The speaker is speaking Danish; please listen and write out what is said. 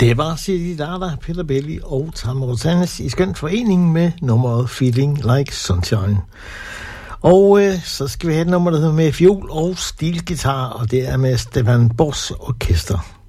Det var Ziggy Dada, Peter Belli og Tamara Rosanes i skønt forening med nummeret Feeling Like Sunshine. Og så skal vi have et nummer, der hedder med fiol og stilgitar, og det er med Stefan Bosch Orkester.